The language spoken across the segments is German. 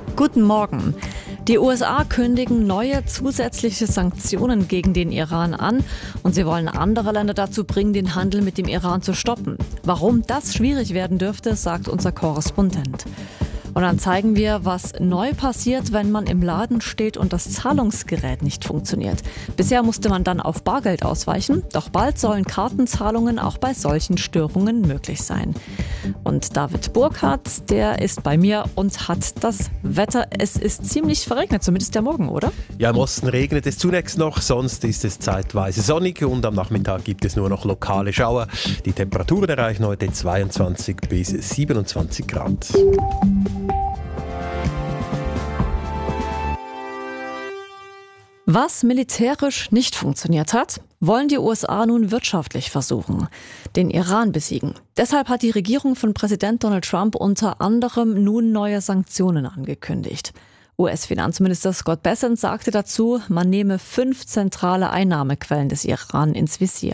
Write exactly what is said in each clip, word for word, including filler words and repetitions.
Guten Morgen. Die U S A kündigen neue zusätzliche Sanktionen gegen den Iran an und sie wollen andere Länder dazu bringen, den Handel mit dem Iran zu stoppen. Warum das schwierig werden dürfte, sagt unser Korrespondent. Und dann zeigen wir, was neu passiert, wenn man im Laden steht und das Zahlungsgerät nicht funktioniert. Bisher musste man dann auf Bargeld ausweichen, doch bald sollen Kartenzahlungen auch bei solchen Störungen möglich sein. Und David Burkhardt, der ist bei mir und hat das Wetter. Es ist ziemlich verregnet, zumindest der Morgen, oder? Ja, im Osten regnet es zunächst noch, sonst ist es zeitweise sonnig und am Nachmittag gibt es nur noch lokale Schauer. Die Temperaturen erreichen heute zweiundzwanzig bis siebenundzwanzig Grad. Was militärisch nicht funktioniert hat, wollen die U S A nun wirtschaftlich versuchen, den Iran besiegen. Deshalb hat die Regierung von Präsident Donald Trump unter anderem nun neue Sanktionen angekündigt. U S-Finanzminister Scott Bessent sagte dazu, man nehme fünf zentrale Einnahmequellen des Iran ins Visier.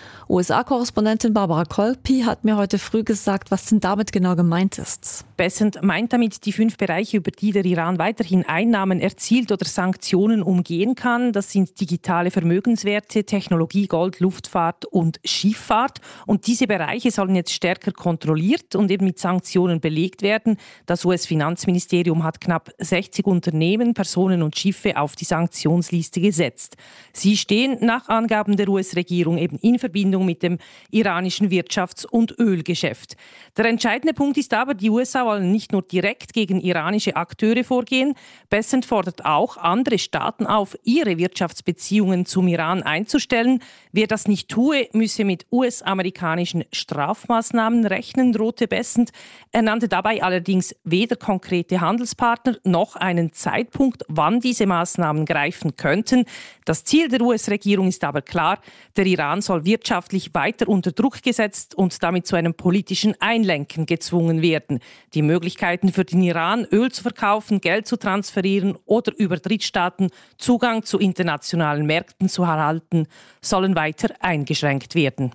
U S A-Korrespondentin Barbara Kolpi hat mir heute früh gesagt, was denn damit genau gemeint ist. Bessent meint damit die fünf Bereiche, über die der Iran weiterhin Einnahmen erzielt oder Sanktionen umgehen kann. Das sind digitale Vermögenswerte, Technologie, Gold, Luftfahrt und Schifffahrt. Und diese Bereiche sollen jetzt stärker kontrolliert und eben mit Sanktionen belegt werden. Das U S-Finanzministerium hat knapp sechzig Unternehmen, Personen und Schiffe auf die Sanktionsliste gesetzt. Sie stehen nach Angaben der U S-Regierung eben in Verbindung mit dem iranischen Wirtschafts- und Ölgeschäft. Der entscheidende Punkt ist aber, die U S A wollen nicht nur direkt gegen iranische Akteure vorgehen. Bessent fordert auch andere Staaten auf, ihre Wirtschaftsbeziehungen zum Iran einzustellen. Wer das nicht tue, müsse mit U S-amerikanischen Strafmaßnahmen rechnen, drohte Bessent. Er nannte dabei allerdings weder konkrete Handelspartner noch einen Zeitpunkt, wann diese Maßnahmen greifen könnten. Das Ziel der U S-Regierung ist aber klar, der Iran soll wirtschaftlich weiter unter Druck gesetzt und damit zu einem politischen Einlenken gezwungen werden. Die Möglichkeiten für den Iran, Öl zu verkaufen, Geld zu transferieren oder über Drittstaaten Zugang zu internationalen Märkten zu erhalten, sollen weiter eingeschränkt werden.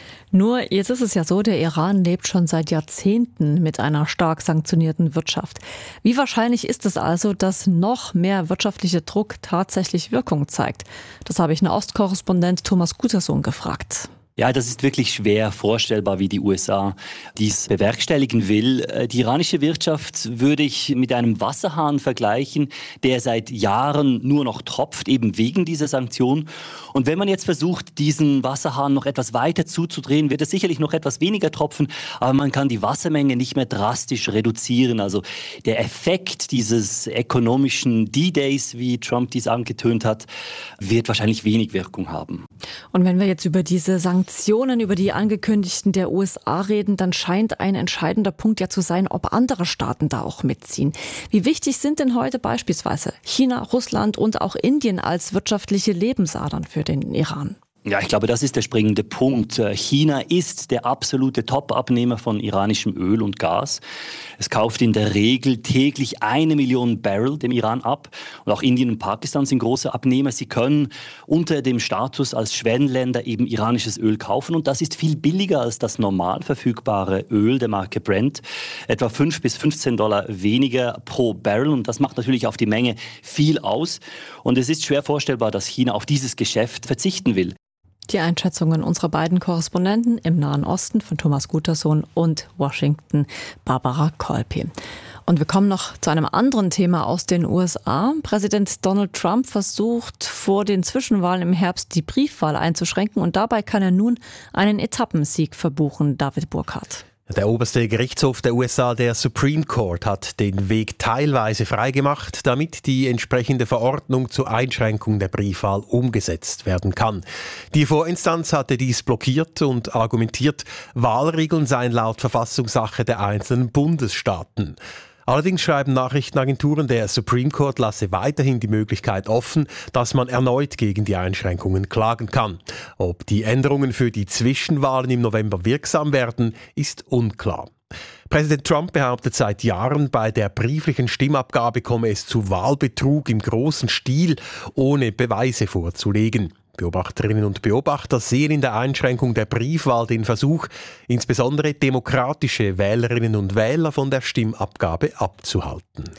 Nur jetzt ist es ja so, der Iran lebt schon seit Jahrzehnten mit einer stark sanktionierten Wirtschaft. Wie wahrscheinlich ist es also, dass noch mehr wirtschaftlicher Druck tatsächlich Wirkung zeigt? Das habe ich einen Ostkorrespondent Thomas Gutersohn gefragt. Ja, das ist wirklich schwer vorstellbar, wie die U S A dies bewerkstelligen will. Die iranische Wirtschaft würde ich mit einem Wasserhahn vergleichen, der seit Jahren nur noch tropft, eben wegen dieser Sanktionen. Und wenn man jetzt versucht, diesen Wasserhahn noch etwas weiter zuzudrehen, wird es sicherlich noch etwas weniger tropfen, aber man kann die Wassermenge nicht mehr drastisch reduzieren. Also der Effekt dieses ökonomischen D-Days, wie Trump dies angetönt hat, wird wahrscheinlich wenig Wirkung haben. Und wenn wir jetzt über diese Sanktionen Sanktionen, über die angekündigten der U S A reden, dann scheint ein entscheidender Punkt ja zu sein, ob andere Staaten da auch mitziehen. Wie wichtig sind denn heute beispielsweise China, Russland und auch Indien als wirtschaftliche Lebensadern für den Iran? Ja, ich glaube, das ist der springende Punkt. China ist der absolute Top-Abnehmer von iranischem Öl und Gas. Es kauft in der Regel täglich eine Million Barrel dem Iran ab. Und auch Indien und Pakistan sind große Abnehmer. Sie können unter dem Status als Schwellenländer eben iranisches Öl kaufen. Und das ist viel billiger als das normal verfügbare Öl der Marke Brent. Etwa fünf bis fünfzehn Dollar weniger pro Barrel. Und das macht natürlich auf die Menge viel aus. Und es ist schwer vorstellbar, dass China auf dieses Geschäft verzichten will. Die Einschätzungen unserer beiden Korrespondenten im Nahen Osten von Thomas Gutersohn und Washington Barbara Kolpi. Und wir kommen noch zu einem anderen Thema aus den U S A. Präsident Donald Trump versucht vor den Zwischenwahlen im Herbst die Briefwahl einzuschränken und dabei kann er nun einen Etappensieg verbuchen, David Burkhardt. Der oberste Gerichtshof der U S A, der Supreme Court, hat den Weg teilweise freigemacht, damit die entsprechende Verordnung zur Einschränkung der Briefwahl umgesetzt werden kann. Die Vorinstanz hatte dies blockiert und argumentiert, Wahlregeln seien laut Verfassungssache der einzelnen Bundesstaaten. Allerdings schreiben Nachrichtenagenturen, der Supreme Court lasse weiterhin die Möglichkeit offen, dass man erneut gegen die Einschränkungen klagen kann. Ob die Änderungen für die Zwischenwahlen im November wirksam werden, ist unklar. Präsident Trump behauptet seit Jahren, bei der brieflichen Stimmabgabe komme es zu Wahlbetrug im großen Stil, ohne Beweise vorzulegen. Beobachterinnen und Beobachter sehen in der Einschränkung der Briefwahl den Versuch, insbesondere demokratische Wählerinnen und Wähler von der Stimmabgabe abzuhalten.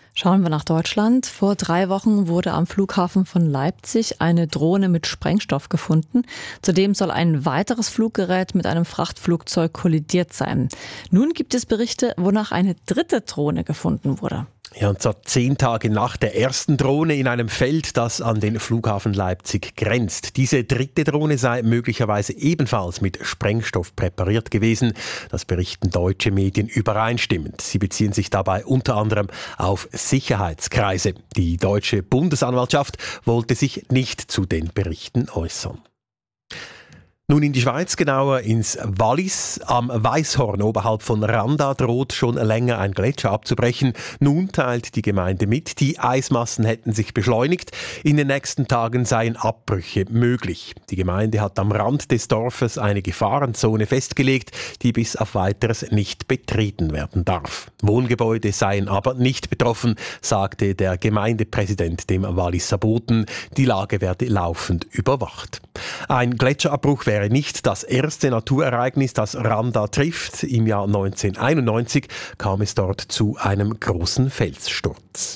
Schauen wir nach Deutschland. Vor drei Wochen wurde am Flughafen von Leipzig eine Drohne mit Sprengstoff gefunden. Zudem soll ein weiteres Fluggerät mit einem Frachtflugzeug kollidiert sein. Nun gibt es Berichte, wonach eine dritte Drohne gefunden wurde. Ja, und zwar zehn Tage nach der ersten Drohne in einem Feld, das an den Flughafen Leipzig grenzt. Diese dritte Drohne sei möglicherweise ebenfalls mit Sprengstoff präpariert gewesen. Das berichten deutsche Medien übereinstimmend. Sie beziehen sich dabei unter anderem auf Sicherheitskreise. Die deutsche Bundesanwaltschaft wollte sich nicht zu den Berichten äußern. Nun in die Schweiz, genauer ins Wallis. Am Weisshorn oberhalb von Randa droht schon länger ein Gletscher abzubrechen. Nun teilt die Gemeinde mit, die Eismassen hätten sich beschleunigt. In den nächsten Tagen seien Abbrüche möglich. Die Gemeinde hat am Rand des Dorfes eine Gefahrenzone festgelegt, die bis auf Weiteres nicht betreten werden darf. Wohngebäude seien aber nicht betroffen, sagte der Gemeindepräsident dem Walliser Boten. Die Lage werde laufend überwacht. Ein Gletscherabbruch wäre nicht das erste Naturereignis, das Randa trifft. Im Jahr neunzehnhunderteinundneunzig kam es dort zu einem großen Felssturz.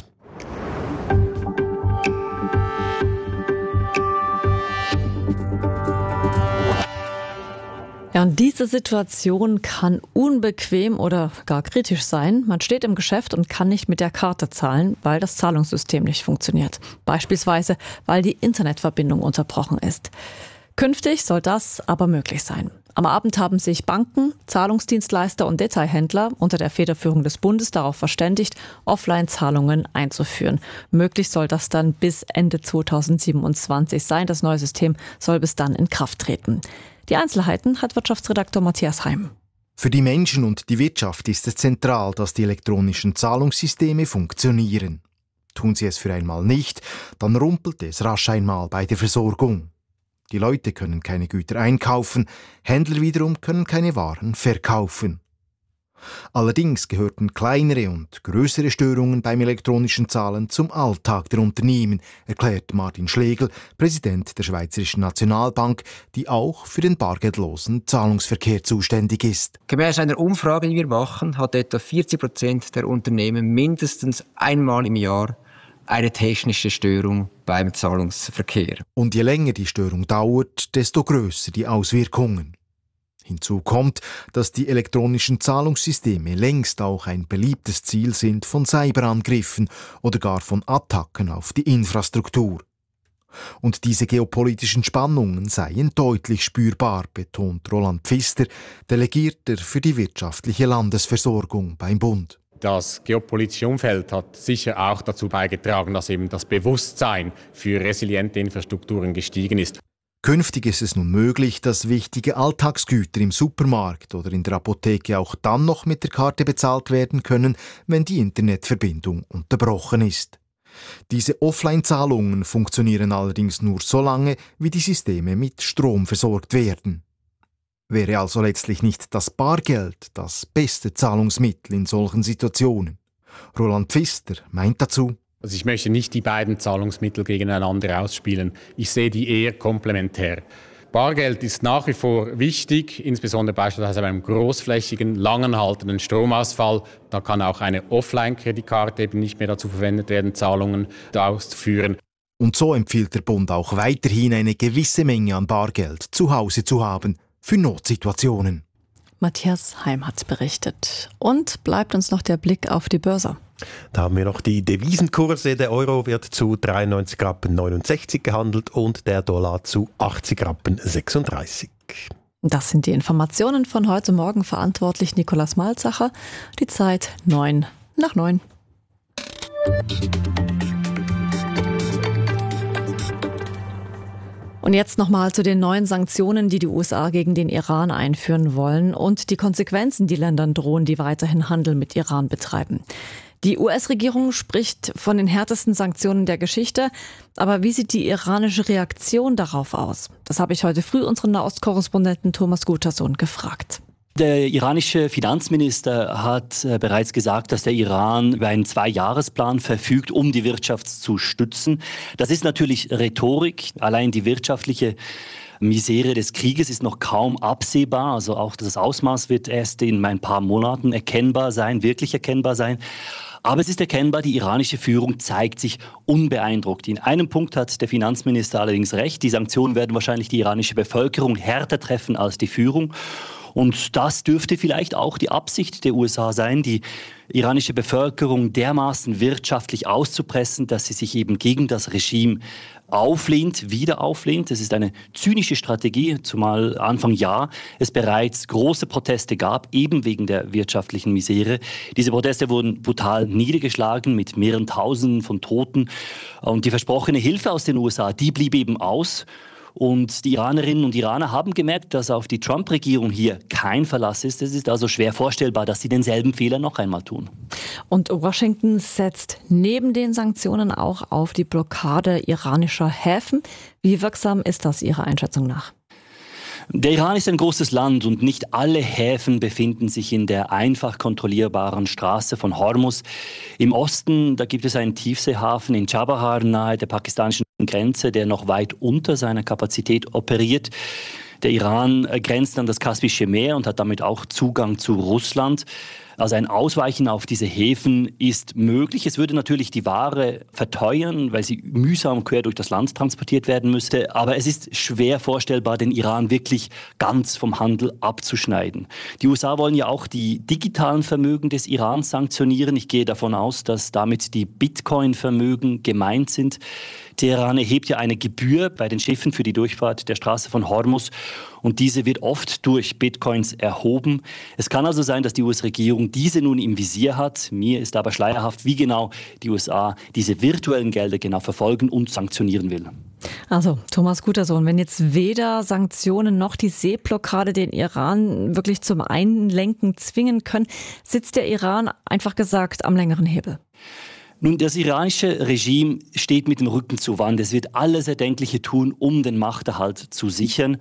Ja, und diese Situation kann unbequem oder gar kritisch sein. Man steht im Geschäft und kann nicht mit der Karte zahlen, weil das Zahlungssystem nicht funktioniert. Beispielsweise, weil die Internetverbindung unterbrochen ist. Künftig soll das aber möglich sein. Am Abend haben sich Banken, Zahlungsdienstleister und Detailhändler unter der Federführung des Bundes darauf verständigt, Offline-Zahlungen einzuführen. Möglich soll das dann bis Ende zweitausendsiebenundzwanzig sein. Das neue System soll bis dann in Kraft treten. Die Einzelheiten hat Wirtschaftsredaktor Matthias Heim. Für die Menschen und die Wirtschaft ist es zentral, dass die elektronischen Zahlungssysteme funktionieren. Tun sie es für einmal nicht, dann rumpelt es rasch einmal bei der Versorgung. Die Leute können keine Güter einkaufen, Händler wiederum können keine Waren verkaufen. Allerdings gehörten kleinere und größere Störungen beim elektronischen Zahlen zum Alltag der Unternehmen, erklärt Martin Schlegel, Präsident der Schweizerischen Nationalbank, die auch für den bargeldlosen Zahlungsverkehr zuständig ist. Gemäß einer Umfrage, die wir machen, hat etwa vierzig Prozent der Unternehmen mindestens einmal im Jahr eine technische Störung beim Zahlungsverkehr. Und je länger die Störung dauert, desto grösser die Auswirkungen. Hinzu kommt, dass die elektronischen Zahlungssysteme längst auch ein beliebtes Ziel sind von Cyberangriffen oder gar von Attacken auf die Infrastruktur. Und diese geopolitischen Spannungen seien deutlich spürbar, betont Roland Pfister, Delegierter für die wirtschaftliche Landesversorgung beim Bund. Das geopolitische Umfeld hat sicher auch dazu beigetragen, dass eben das Bewusstsein für resiliente Infrastrukturen gestiegen ist. Künftig ist es nun möglich, dass wichtige Alltagsgüter im Supermarkt oder in der Apotheke auch dann noch mit der Karte bezahlt werden können, wenn die Internetverbindung unterbrochen ist. Diese Offline-Zahlungen funktionieren allerdings nur so lange, wie die Systeme mit Strom versorgt werden. Wäre also letztlich nicht das Bargeld das beste Zahlungsmittel in solchen Situationen? Roland Pfister meint dazu: Also ich möchte nicht die beiden Zahlungsmittel gegeneinander ausspielen. Ich sehe die eher komplementär. Bargeld ist nach wie vor wichtig, insbesondere beispielsweise bei einem großflächigen, langanhaltenden Stromausfall. Da kann auch eine Offline-Kreditkarte eben nicht mehr dazu verwendet werden, Zahlungen auszuführen. Und so empfiehlt der Bund auch weiterhin eine gewisse Menge an Bargeld zu Hause zu haben, für Notsituationen. Matthias Heim hat berichtet. Und bleibt uns noch der Blick auf die Börse. Da haben wir noch die Devisenkurse. Der Euro wird zu dreiundneunzig Rappen neunundsechzig gehandelt und der Dollar zu achtzig Rappen sechsunddreißig. Das sind die Informationen von heute Morgen, verantwortlich Nikolaus Malzacher. Die Zeit neun nach neun. Und jetzt nochmal zu den neuen Sanktionen, die die U S A gegen den Iran einführen wollen und die Konsequenzen, die Ländern drohen, die weiterhin Handel mit Iran betreiben. Die U S-Regierung spricht von den härtesten Sanktionen der Geschichte. Aber wie sieht die iranische Reaktion darauf aus? Das habe ich heute früh unseren Nahostkorrespondenten Thomas Gutersohn gefragt. Der iranische Finanzminister hat äh, bereits gesagt, dass der Iran über einen Zwei-Jahres-Plan verfügt, um die Wirtschaft zu stützen. Das ist natürlich Rhetorik. Allein die wirtschaftliche Misere des Krieges ist noch kaum absehbar. Also auch das Ausmaß wird erst in ein paar Monaten erkennbar sein, wirklich erkennbar sein. Aber es ist erkennbar, die iranische Führung zeigt sich unbeeindruckt. In einem Punkt hat der Finanzminister allerdings recht. Die Sanktionen werden wahrscheinlich die iranische Bevölkerung härter treffen als die Führung. Und das dürfte vielleicht auch die Absicht der U S A sein, die iranische Bevölkerung dermaßen wirtschaftlich auszupressen, dass sie sich eben gegen das Regime auflehnt, wieder auflehnt. Das ist eine zynische Strategie, zumal Anfang Jahr es bereits große Proteste gab, eben wegen der wirtschaftlichen Misere. Diese Proteste wurden brutal niedergeschlagen mit mehreren Tausenden von Toten. Und die versprochene Hilfe aus den U S A, die blieb eben aus. Und die Iranerinnen und Iraner haben gemerkt, dass auf die Trump-Regierung hier kein Verlass ist. Es ist also schwer vorstellbar, dass sie denselben Fehler noch einmal tun. Und Washington setzt neben den Sanktionen auch auf die Blockade iranischer Häfen. Wie wirksam ist das Ihrer Einschätzung nach? Der Iran ist ein großes Land und nicht alle Häfen befinden sich in der einfach kontrollierbaren Straße von Hormuz. Im Osten, da gibt es einen Tiefseehafen in Chabahar nahe der pakistanischen Grenze, der noch weit unter seiner Kapazität operiert. Der Iran grenzt an das Kaspische Meer und hat damit auch Zugang zu Russland. Also ein Ausweichen auf diese Häfen ist möglich. Es würde natürlich die Ware verteuern, weil sie mühsam quer durch das Land transportiert werden müsste. Aber es ist schwer vorstellbar, den Iran wirklich ganz vom Handel abzuschneiden. Die U S A wollen ja auch die digitalen Vermögen des Irans sanktionieren. Ich gehe davon aus, dass damit die Bitcoin-Vermögen gemeint sind. Teheran erhebt ja eine Gebühr bei den Schiffen für die Durchfahrt der Straße von Hormuz und diese wird oft durch Bitcoins erhoben. Es kann also sein, dass die U S-Regierung diese nun im Visier hat. Mir ist aber schleierhaft, wie genau die U S A diese virtuellen Gelder genau verfolgen und sanktionieren will. Also Thomas Gutersohn, wenn jetzt weder Sanktionen noch die Seeblockade den Iran wirklich zum Einlenken zwingen können, sitzt der Iran einfach gesagt am längeren Hebel. Nun, das iranische Regime steht mit dem Rücken zur Wand. Es wird alles Erdenkliche tun, um den Machterhalt zu sichern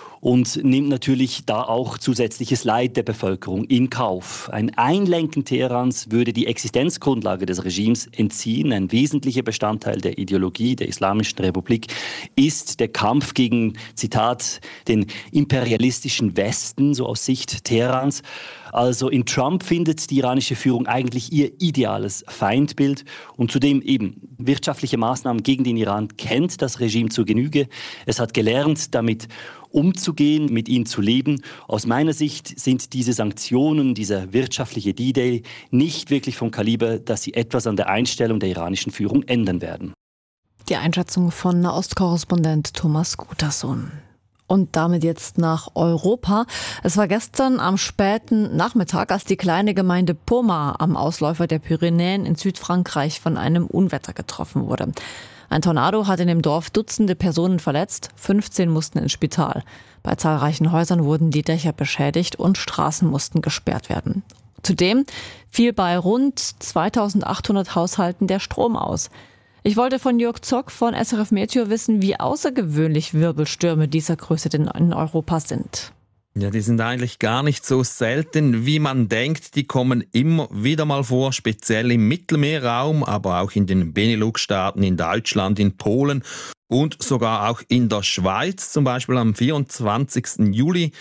und nimmt natürlich da auch zusätzliches Leid der Bevölkerung in Kauf. Ein Einlenken Teherans würde die Existenzgrundlage des Regimes entziehen. Ein wesentlicher Bestandteil der Ideologie der Islamischen Republik ist der Kampf gegen, Zitat, den imperialistischen Westen, so aus Sicht Teherans. Also in Trump findet die iranische Führung eigentlich ihr ideales Feindbild und zudem eben wirtschaftliche Maßnahmen gegen den Iran kennt das Regime zur Genüge. Es hat gelernt, damit umzugehen, mit ihnen zu leben. Aus meiner Sicht sind diese Sanktionen, dieser wirtschaftliche D-Day nicht wirklich vom Kaliber, dass sie etwas an der Einstellung der iranischen Führung ändern werden. Die Einschätzung von Nahostkorrespondent Thomas Gutersohn. Und damit jetzt nach Europa. Es war gestern am späten Nachmittag, als die kleine Gemeinde Poma am Ausläufer der Pyrenäen in Südfrankreich von einem Unwetter getroffen wurde. Ein Tornado hat in dem Dorf Dutzende Personen verletzt, fünfzehn mussten ins Spital. Bei zahlreichen Häusern wurden die Dächer beschädigt und Straßen mussten gesperrt werden. Zudem fiel bei rund zweitausendachthundert Haushalten der Strom aus. Ich wollte von Jörg Zock von S R F Meteo wissen, wie außergewöhnlich Wirbelstürme dieser Größe denn in Europa sind. Ja, die sind eigentlich gar nicht so selten, wie man denkt. Die kommen immer wieder mal vor, speziell im Mittelmeerraum, aber auch in den Benelux-Staaten, in Deutschland, in Polen. Und sogar auch in der Schweiz, zum Beispiel am vierundzwanzigsten Juli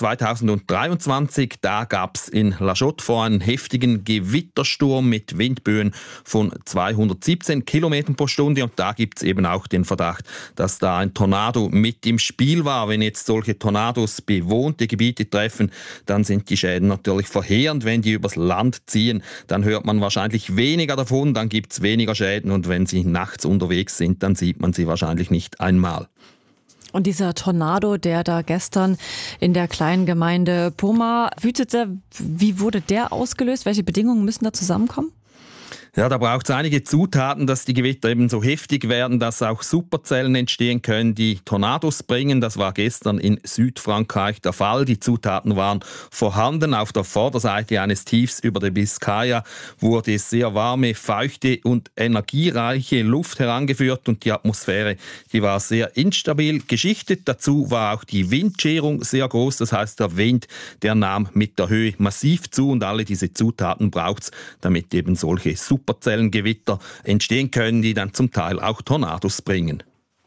zweitausenddreiundzwanzig, da gab es in La Chaux-de-Fonds einen heftigen Gewittersturm mit Windböen von zweihundertsiebzehn Kilometern pro Stunde. Und da gibt es eben auch den Verdacht, dass da ein Tornado mit im Spiel war. Wenn jetzt solche Tornados bewohnte Gebiete treffen, dann sind die Schäden natürlich verheerend. Wenn die übers Land ziehen, dann hört man wahrscheinlich weniger davon, dann gibt es weniger Schäden. Und wenn sie nachts unterwegs sind, dann sieht man sie wahrscheinlich nicht einmal. Und dieser Tornado, der da gestern in der kleinen Gemeinde Poma wütete, wie wurde der ausgelöst? Welche Bedingungen müssen da zusammenkommen? Ja, da braucht es einige Zutaten, dass die Gewitter eben so heftig werden, dass auch Superzellen entstehen können, die Tornados bringen. Das war gestern in Südfrankreich der Fall. Die Zutaten waren vorhanden. Auf der Vorderseite eines Tiefs über der Biskaya wurde sehr warme, feuchte und energiereiche Luft herangeführt und die Atmosphäre, die war sehr instabil geschichtet. Dazu war auch die Windscherung sehr groß. Das heißt, der Wind, der nahm mit der Höhe massiv zu und alle diese Zutaten braucht es, damit eben solche Superzellengewitter entstehen können, die dann zum Teil auch Tornados bringen.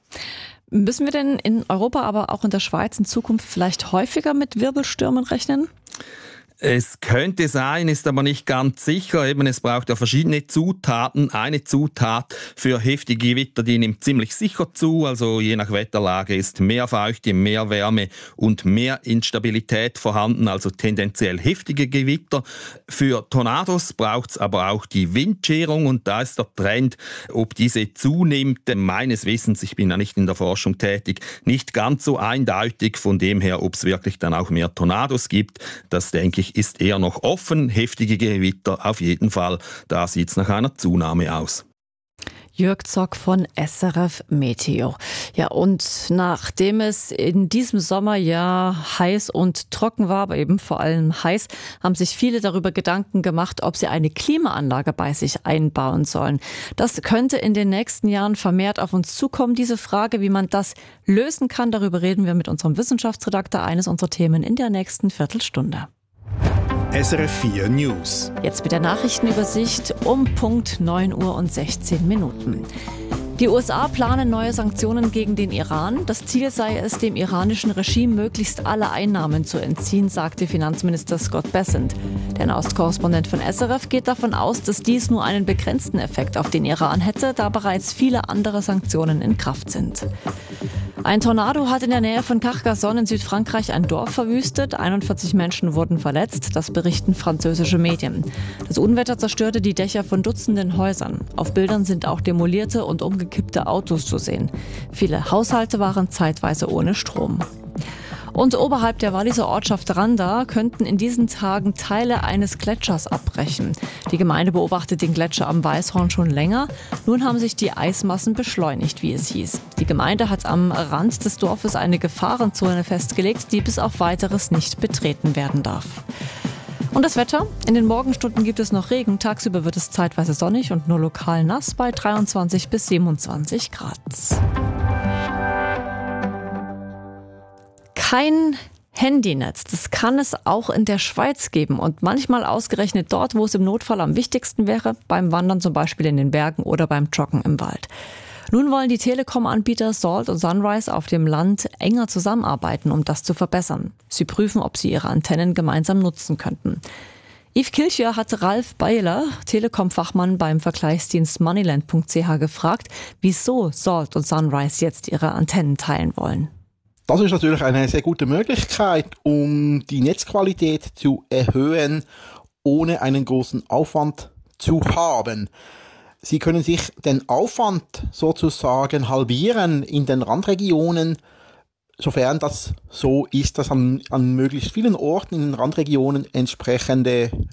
Müssen wir denn in Europa, aber auch in der Schweiz in Zukunft vielleicht häufiger mit Wirbelstürmen rechnen? Es könnte sein, ist aber nicht ganz sicher. Eben, es braucht ja verschiedene Zutaten. Eine Zutat für heftige Gewitter, die nimmt ziemlich sicher zu. Also je nach Wetterlage ist mehr Feuchte, mehr Wärme und mehr Instabilität vorhanden, also tendenziell heftige Gewitter. Für Tornados braucht es aber auch die Windscherung und da ist der Trend, ob diese zunimmt, meines Wissens, ich bin ja nicht in der Forschung tätig, nicht ganz so eindeutig. Von dem her, ob es wirklich dann auch mehr Tornados gibt, das denke ich, ist eher noch offen. Heftige Gewitter auf jeden Fall. Da sieht es nach einer Zunahme aus. Jörg Zock von S R F Meteo. Ja, und nachdem es in diesem Sommer ja heiß und trocken war, aber eben vor allem heiß, haben sich viele darüber Gedanken gemacht, ob sie eine Klimaanlage bei sich einbauen sollen. Das könnte in den nächsten Jahren vermehrt auf uns zukommen. Diese Frage, wie man das lösen kann, darüber reden wir mit unserem Wissenschaftsredakteur, eines unserer Themen in der nächsten Viertelstunde. S R F vier News. Jetzt mit der Nachrichtenübersicht um Punkt neun Uhr und sechzehn Minuten. Die U S A planen neue Sanktionen gegen den Iran. Das Ziel sei es, dem iranischen Regime möglichst alle Einnahmen zu entziehen, sagte Finanzminister Scott Bessent. Der Nahostkorrespondent von S R F geht davon aus, dass dies nur einen begrenzten Effekt auf den Iran hätte, da bereits viele andere Sanktionen in Kraft sind. Ein Tornado hat in der Nähe von Carcassonne in Südfrankreich ein Dorf verwüstet. einundvierzig Menschen wurden verletzt, das berichten französische Medien. Das Unwetter zerstörte die Dächer von Dutzenden Häusern. Auf Bildern sind auch demolierte und umgekippte Autos zu sehen. Viele Haushalte waren zeitweise ohne Strom. Und oberhalb der Walliser Ortschaft Randa könnten in diesen Tagen Teile eines Gletschers abbrechen. Die Gemeinde beobachtet den Gletscher am Weißhorn schon länger. Nun haben sich die Eismassen beschleunigt, wie es hieß. Die Gemeinde hat am Rand des Dorfes eine Gefahrenzone festgelegt, die bis auf Weiteres nicht betreten werden darf. Und das Wetter? In den Morgenstunden gibt es noch Regen. Tagsüber wird es zeitweise sonnig und nur lokal nass bei dreiundzwanzig bis siebenundzwanzig Grad. Kein Handynetz, das kann es auch in der Schweiz geben und manchmal ausgerechnet dort, wo es im Notfall am wichtigsten wäre, beim Wandern zum Beispiel in den Bergen oder beim Joggen im Wald. Nun wollen die Telekom-Anbieter Salt und Sunrise auf dem Land enger zusammenarbeiten, um das zu verbessern. Sie prüfen, ob sie ihre Antennen gemeinsam nutzen könnten. Yves Kilcher hat Ralf Beiler, Telekom-Fachmann beim Vergleichsdienst moneyland punkt c h, gefragt, wieso Salt und Sunrise jetzt ihre Antennen teilen wollen. Das ist natürlich eine sehr gute Möglichkeit, um die Netzqualität zu erhöhen, ohne einen großen Aufwand zu haben. Sie können sich den Aufwand sozusagen halbieren in den Randregionen, sofern das so ist, dass an, an möglichst vielen Orten in den Randregionen entsprechende